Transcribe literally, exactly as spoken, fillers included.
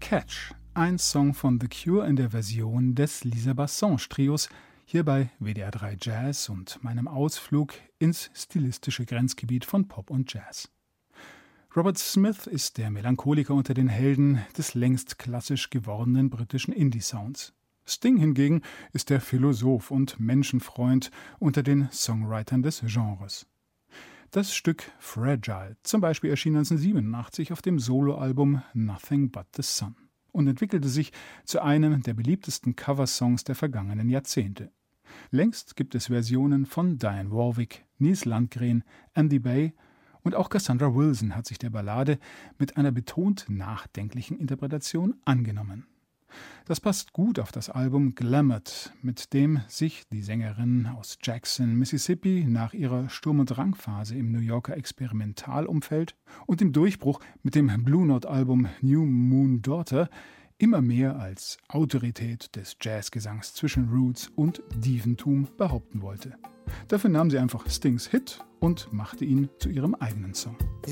Catch, ein Song von The Cure in der Version des Lisa Bassange Trios, hier bei W D R drei Jazz und meinem Ausflug ins stilistische Grenzgebiet von Pop und Jazz. Robert Smith ist der Melancholiker unter den Helden des längst klassisch gewordenen britischen Indie-Sounds. Sting hingegen ist der Philosoph und Menschenfreund unter den Songwritern des Genres. Das Stück Fragile zum Beispiel erschien neunzehnhundertsiebenundachtzig auf dem Soloalbum Nothing But the Sun und entwickelte sich zu einem der beliebtesten Coversongs der vergangenen Jahrzehnte. Längst gibt es Versionen von Dionne Warwick, Nils Landgren, Andy Bay und auch Cassandra Wilson hat sich der Ballade mit einer betont nachdenklichen Interpretation angenommen. Das passt gut auf das Album Glamoured, mit dem sich die Sängerin aus Jackson, Mississippi, nach ihrer Sturm- und Drangphase im New Yorker Experimentalumfeld und dem Durchbruch mit dem Blue Note-Album New Moon Daughter immer mehr als Autorität des Jazzgesangs zwischen Roots und Diventum behaupten wollte. Dafür nahm sie einfach Stings Hit und machte ihn zu ihrem eigenen Song.